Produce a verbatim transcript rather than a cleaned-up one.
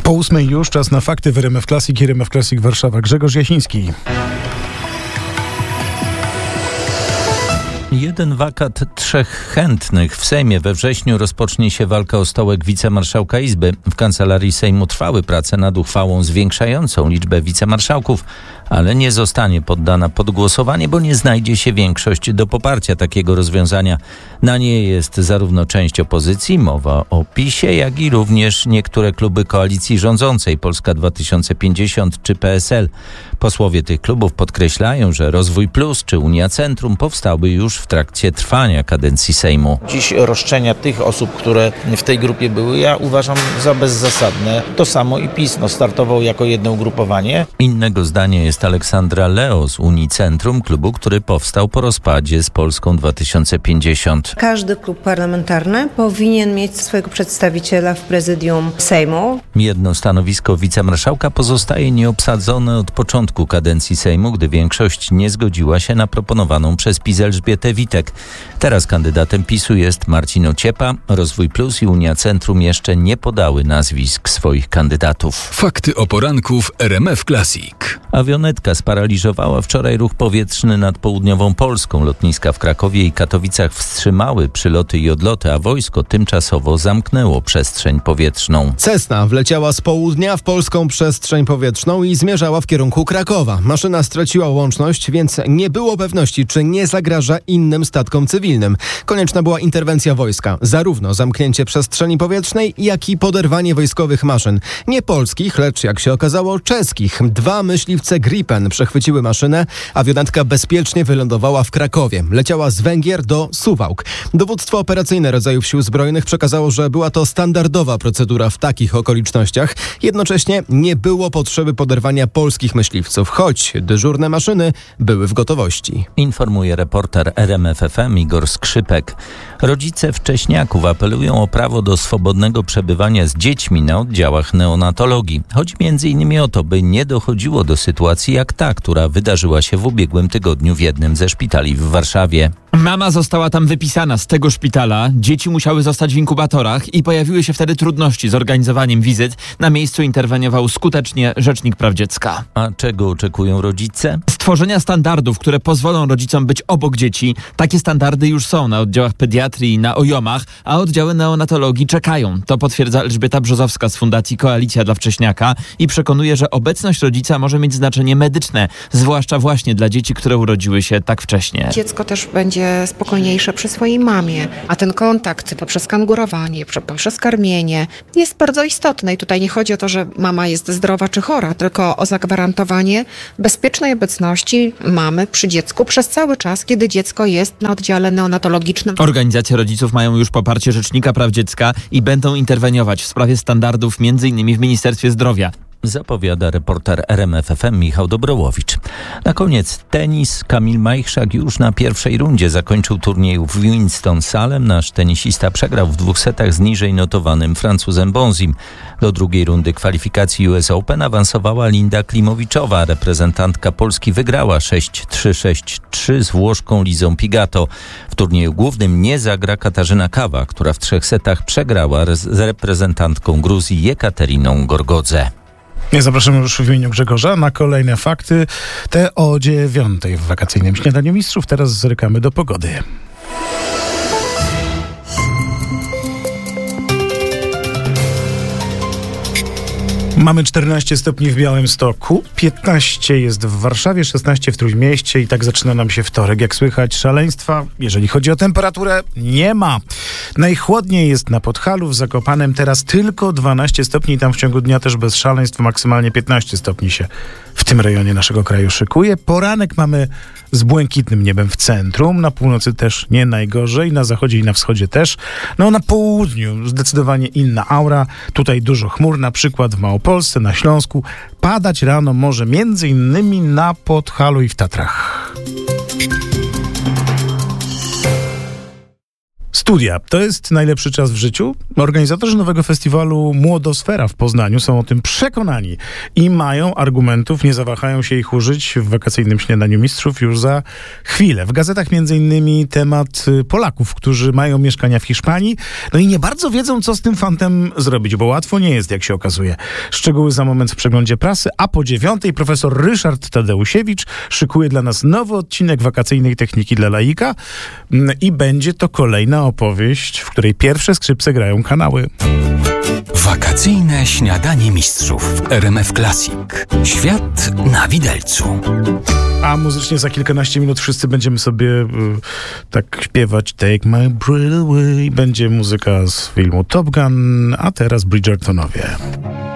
Po ósmej już czas na fakty w R M F Classic i R M F Classic Warszawa. Grzegorz Jasiński. Jeden wakat, trzech chętnych. W Sejmie we wrześniu rozpocznie się walka o stołek wicemarszałka Izby. W Kancelarii Sejmu trwały prace nad uchwałą zwiększającą liczbę wicemarszałków, ale nie zostanie poddana pod głosowanie, bo nie znajdzie się większość do poparcia takiego rozwiązania. Na nie jest zarówno część opozycji, mowa o PiSie, jak i również niektóre kluby koalicji rządzącej, Polska dwa tysiące pięćdziesiąt czy P S L. Posłowie tych klubów podkreślają, że Rozwój Plus czy Unia Centrum powstały już w trakcie trwania kadencji Sejmu. Dziś roszczenia tych osób, które w tej grupie były, ja uważam za bezzasadne. To samo i PiS no, startował jako jedno ugrupowanie. Innego zdania jest Aleksandra Leo z Unii Centrum, klubu, który powstał po rozpadzie z Polską dwa tysiące pięćdziesiąt. Każdy klub parlamentarny powinien mieć swojego przedstawiciela w prezydium Sejmu. Jedno stanowisko wicemarszałka pozostaje nieobsadzone od początku kadencji Sejmu, gdy większość nie zgodziła się na proponowaną przez PiS Elżbietę Witek. Teraz kandydatem PiSu jest Marcin Ociepa. Rozwój Plus i Unia Centrum jeszcze nie podały nazwisk swoich kandydatów. Fakty o poranku w R M F Classic. Awionetka sparaliżowała wczoraj ruch powietrzny nad południową Polską. Lotniska w Krakowie i Katowicach wstrzymały przyloty i odloty, a wojsko tymczasowo zamknęło przestrzeń powietrzną. Cessna wleciała z południa w polską przestrzeń powietrzną i zmierzała w kierunku Krakowa. Maszyna straciła łączność, więc nie było pewności, czy nie zagraża innym statkom cywilnym. Konieczna była interwencja wojska. Zarówno zamknięcie przestrzeni powietrznej, jak i poderwanie wojskowych maszyn. Nie polskich, lecz jak się okazało czeskich. Dwa myśliwce Gripen przechwyciły maszynę. Awionetka bezpiecznie wylądowała w Krakowie. Leciała z Węgier do Suwałk. Dowództwo operacyjne rodzajów sił zbrojnych przekazało, że była to standardowa procedura w takich okolicznościach. Jednocześnie nie było potrzeby poderwania polskich myśliwców, choć dyżurne maszyny były w gotowości. Informuje reporter R M F F M Igor Skrzypek. Rodzice wcześniaków apelują o prawo do swobodnego przebywania z dziećmi na oddziałach neonatologii. Chodzi między innymi o to, by nie dochodziło do sytuacji jak ta, która wydarzyła się w ubiegłym tygodniu w jednym ze szpitali w Warszawie. Mama została tam wypisana z tego szpitala, dzieci musiały zostać w inkubatorach i pojawiły się wtedy trudności z organizowaniem wizyt. Na miejscu interweniował skutecznie Rzecznik Praw Dziecka. A czego oczekują rodzice? Stworzenia standardów, które pozwolą rodzicom być obok dzieci. Takie standardy już są na oddziałach pediatrii i na O J O M-ach, a oddziały neonatologii czekają. To potwierdza Elżbieta Brzozowska z Fundacji Koalicja dla Wcześniaka i przekonuje, że obecność rodzica może mieć znaczenie medyczne, zwłaszcza właśnie dla dzieci, które urodziły się tak wcześnie. Dziecko też będzie spokojniejsze przy swojej mamie, a ten kontakt poprzez kangurowanie, poprzez karmienie jest bardzo istotny i tutaj nie chodzi o to, że mama jest zdrowa czy chora, tylko o zagwarantowanie bezpiecznej obecności mamy przy dziecku przez cały czas, kiedy dziecko jest na oddziale neonatologicznym. Organizacje rodziców mają już poparcie Rzecznika Praw Dziecka i będą interweniować w sprawie standardów między innymi w Ministerstwie Zdrowia. Zapowiada reporter R M F F M Michał Dobrołowicz. Na koniec tenis. Kamil Majchrzak już na pierwszej rundzie zakończył turniej w Winston-Salem. Nasz tenisista przegrał w dwóch setach z niżej notowanym Francuzem Bonzim. Do drugiej rundy kwalifikacji U S Open awansowała Linda Klimowiczowa. Reprezentantka Polski wygrała sześć trzy sześć trzy z Włoszką Lizą Pigato. W turnieju głównym nie zagra Katarzyna Kawa, która w trzech setach przegrała z reprezentantką Gruzji Jekateriną Gorgodze. Ja zapraszam już w imieniu Grzegorza na kolejne fakty. Te o dziewiątej w wakacyjnym Śniadaniu Mistrzów. Teraz zerkamy do pogody. Mamy czternaście stopni w Białymstoku, piętnaście jest w Warszawie, szesnaście w Trójmieście i tak zaczyna nam się wtorek. Jak słychać, szaleństwa, jeżeli chodzi o temperaturę, nie ma. Najchłodniej jest na Podhalu, w Zakopanem teraz tylko dwanaście stopni, tam w ciągu dnia też bez szaleństw, maksymalnie piętnaście stopni się w tym rejonie naszego kraju szykuje. Poranek mamy z błękitnym niebem w centrum, na północy też nie najgorzej, na zachodzie i na wschodzie też. No na południu zdecydowanie inna aura, tutaj dużo chmur, na przykład w Małopolsce, na Śląsku. Padać rano może między innymi na Podhalu i w Tatrach. Studia. To jest najlepszy czas w życiu. Organizatorzy nowego festiwalu Młodosfera w Poznaniu są o tym przekonani i mają argumentów, nie zawahają się ich użyć w wakacyjnym śniadaniu mistrzów już za chwilę. W gazetach między innymi temat Polaków, którzy mają mieszkania w Hiszpanii, no i nie bardzo wiedzą, co z tym fantem zrobić, bo łatwo nie jest, jak się okazuje. Szczegóły za moment w przeglądzie prasy, a po dziewiątej profesor Ryszard Tadeusiewicz szykuje dla nas nowy odcinek wakacyjnej techniki dla laika i będzie to kolejna opowieść, w której pierwsze skrzypce grają kanały. Wakacyjne śniadanie mistrzów w R M F Classic. Świat na widelcu. A muzycznie za kilkanaście minut wszyscy będziemy sobie y, tak śpiewać Take My Breath Away. Będzie muzyka z filmu Top Gun, a teraz Bridgertonowie.